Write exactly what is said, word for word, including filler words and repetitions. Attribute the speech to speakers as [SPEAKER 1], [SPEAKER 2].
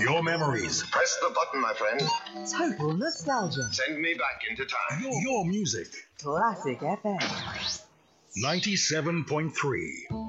[SPEAKER 1] Your memories.
[SPEAKER 2] Press the button, my friend.
[SPEAKER 3] Total nostalgia.
[SPEAKER 2] Send me back into time.
[SPEAKER 1] Your, your music.
[SPEAKER 3] Classic F M.
[SPEAKER 1] ninety-seven point three.